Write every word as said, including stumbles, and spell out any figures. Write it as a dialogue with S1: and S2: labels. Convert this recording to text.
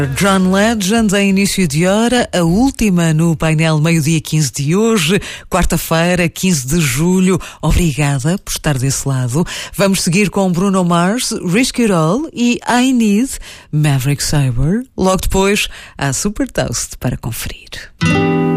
S1: John Legend, em início de hora, a última no painel meio-dia quinze de hoje, quarta-feira, quinze de julho. Obrigada por estar desse lado. Vamos seguir com Bruno Mars, Risk It All e I Need Maverick Sabre. Logo depois, há Super Toast para conferir.